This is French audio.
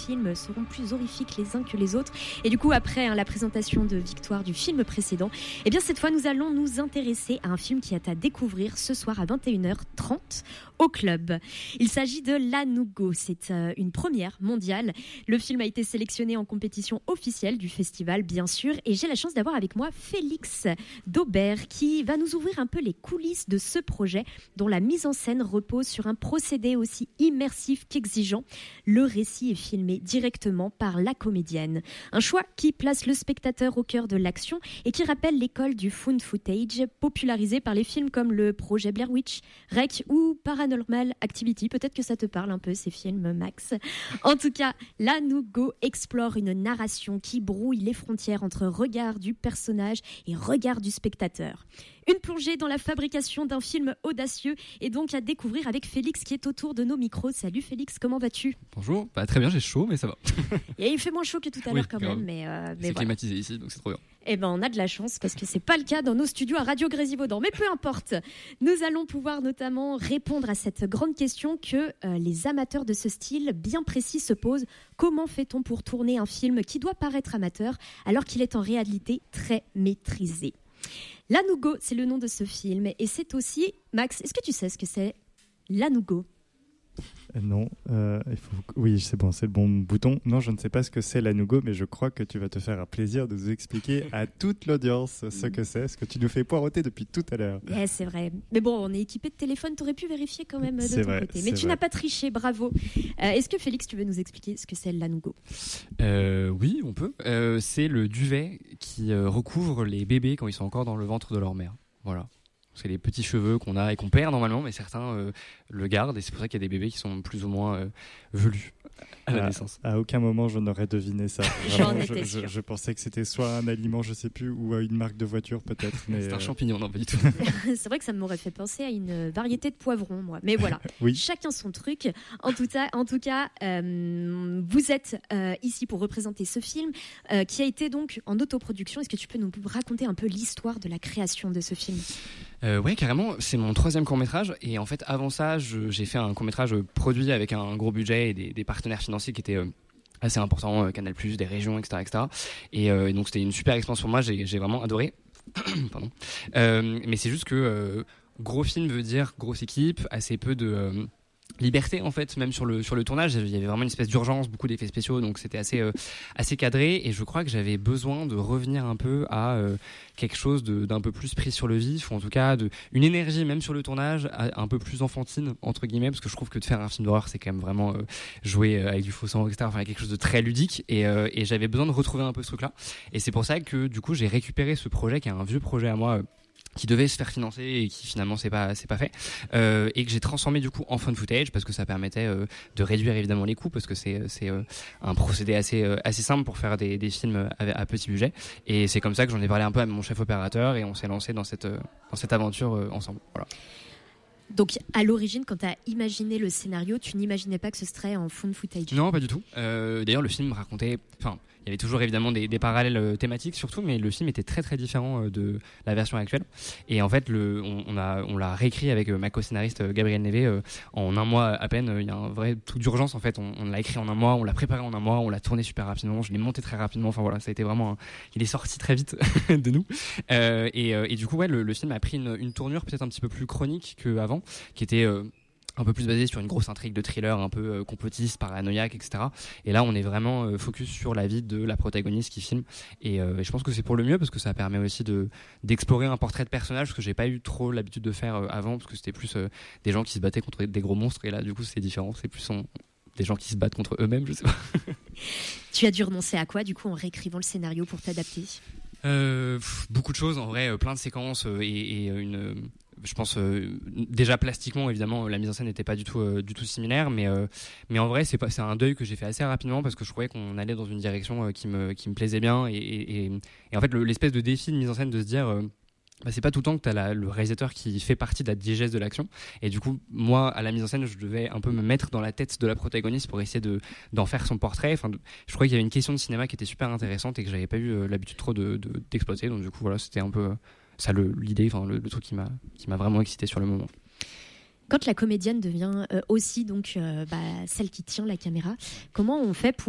films seront plus horrifiques les uns que les autres. Et du coup, après la présentation de victoire du film précédent, eh bien cette fois, nous allons nous intéresser à un film qui est à découvrir ce soir à 21h30 au club. Il s'agit de L'Anugo. C'est une première mondiale. Le film a été sélectionné en compétition officielle du festival, bien sûr. Et j'ai la chance d'avoir avec moi Félix Daubert qui va nous ouvrir un peu les coulisses de ce projet dont la mise en scène repose sur un procédé aussi immersif qu'exigeant. Le récit est filmé directement par la comédienne. Un choix qui place le spectateur au cœur de l'action et qui rappelle l'école du found footage popularisée par les films comme le projet Blair Witch, REC ou Paranormal Activity. Peut-être que ça te parle un peu ces films, Max. En tout cas, L'Anugo explore une narration qui brouille les frontières entre regard du personnage et regard du spectateur. Une plongée dans la fabrication d'un film audacieux et donc à découvrir avec Félix qui est autour de nos micros. Salut Félix, comment vas-tu ? Bonjour, très bien, j'ai chaud mais ça va. Et il fait moins chaud que tout à l'heure quand même. Mais c'est voilà. climatisé ici donc c'est trop bien. Eh ben, on a de la chance parce que c'est pas le cas dans nos studios à Radio Grésivaudan. Mais peu importe, nous allons pouvoir notamment répondre à cette grande question que les amateurs de ce style bien précis se posent. Comment fait-on pour tourner un film qui doit paraître amateur alors qu'il est en réalité très maîtrisé ? L'Anugo, c'est le nom de ce film et c'est aussi... Max, est-ce que tu sais ce que c'est l'Anugo ? Non, oui, c'est bon, c'est le bon bouton. Non, je ne sais pas ce que c'est l'Anugo, mais je crois que tu vas te faire un plaisir de nous expliquer à toute l'audience ce que c'est, ce que tu nous fais poireauter depuis tout à l'heure. Yeah, c'est vrai. Mais bon, on est équipé de téléphone, tu aurais pu vérifier quand même de ton côté. Mais tu n'as pas triché, bravo. Est-ce que Félix, tu veux nous expliquer ce que c'est l'Anugo ? Oui, on peut. C'est le duvet qui recouvre les bébés quand ils sont encore dans le ventre de leur mère. Voilà. C'est les petits cheveux qu'on a et qu'on perd normalement, mais certains le gardent et c'est pour ça qu'il y a des bébés qui sont plus ou moins velus à la naissance. À aucun moment je n'aurais deviné ça. J'en étais sûr. Je pensais que c'était soit un aliment, je sais plus, ou une marque de voiture peut-être. Mais c'est un champignon, non pas du tout. C'est vrai que ça m'aurait fait penser à une variété de poivrons, moi. Mais voilà, oui. Chacun son truc. En tout cas, vous êtes ici pour représenter ce film qui a été donc en autoproduction. Est-ce que tu peux nous raconter un peu l'histoire de la création de ce film ? Ouais, carrément. C'est mon 3e court-métrage. Et en fait, avant ça, j'ai fait un court-métrage produit avec un gros budget et des partenaires financiers qui étaient assez importants, Canal+, des régions, etc. Et donc, c'était une super expérience pour moi. J'ai vraiment adoré. Pardon. Mais c'est juste que gros film veut dire grosse équipe, assez peu de... liberté en fait, même sur le tournage il y avait vraiment une espèce d'urgence, beaucoup d'effets spéciaux, donc c'était assez cadré et je crois que j'avais besoin de revenir un peu à quelque chose d'un peu plus pris sur le vif, ou en tout cas une énergie même sur le tournage un peu plus enfantine entre guillemets, parce que je trouve que de faire un film d'horreur c'est quand même vraiment jouer avec du faux sang, etc. Enfin quelque chose de très ludique et j'avais besoin de retrouver un peu ce truc là et c'est pour ça que du coup j'ai récupéré ce projet qui est un vieux projet à moi qui devait se faire financer et qui finalement c'est pas fait et que j'ai transformé du coup en found footage parce que ça permettait de réduire évidemment les coûts parce que c'est un procédé assez simple pour faire des films à petit budget et c'est comme ça que j'en ai parlé un peu à mon chef opérateur et on s'est lancé dans cette aventure ensemble. Voilà. Donc, à l'origine, quand tu as imaginé le scénario, tu n'imaginais pas que ce serait en found footage ? Non, pas du tout. D'ailleurs, le film racontait... Enfin, il y avait toujours évidemment des parallèles thématiques surtout, mais le film était très très différent de la version actuelle. Et en fait, on l'a réécrit avec ma co-scénariste Gabrielle Névé en un mois à peine. Il y a un vrai truc d'urgence en fait. On l'a écrit en un mois, on l'a préparé en un mois, on l'a tourné super rapidement, je l'ai monté très rapidement. Enfin voilà, ça a été vraiment... Il est sorti très vite de nous. Et du coup, ouais, le film a pris une tournure peut-être un petit peu plus chronique qu'avant, qui était... un peu plus basé sur une grosse intrigue de thriller un peu complotiste, paranoïaque, etc. Et là, on est vraiment focus sur la vie de la protagoniste qui filme. Et je pense que c'est pour le mieux parce que ça permet aussi d'explorer un portrait de personnage, ce que j'ai pas eu trop l'habitude de faire avant, parce que c'était plus des gens qui se battaient contre des gros monstres. Et là, du coup, c'est différent. C'est plus des gens qui se battent contre eux-mêmes, je sais pas. Tu as dû renoncer à quoi, du coup, en réécrivant le scénario pour t'adapter ? Beaucoup de choses, en vrai, plein de séquences et je pense déjà plastiquement évidemment la mise en scène n'était pas du tout similaire, mais en vrai c'est un deuil que j'ai fait assez rapidement parce que je trouvais qu'on allait dans une direction qui me plaisait bien et en fait l'espèce de défi de mise en scène de se dire c'est pas tout le temps que t'as le réalisateur qui fait partie de la diégèse de l'action et du coup moi à la mise en scène je devais un peu me mettre dans la tête de la protagoniste pour essayer d'en faire son portrait. Enfin, je trouvais qu'il y avait une question de cinéma qui était super intéressante et que j'avais pas eu l'habitude trop d'exploiter, donc du coup voilà, c'était un peu ça l'idée, enfin le truc qui m'a vraiment excité sur le moment. Quand la comédienne devient aussi donc celle qui tient la caméra, comment on fait pour